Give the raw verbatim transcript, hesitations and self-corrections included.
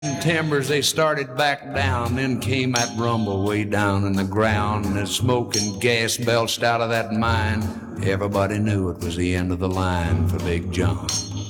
Timbers, they started back down. Then came that rumble way down in the ground, and the smoke and gas belched out of that mine. Everybody knew it was the end of the line for Big John.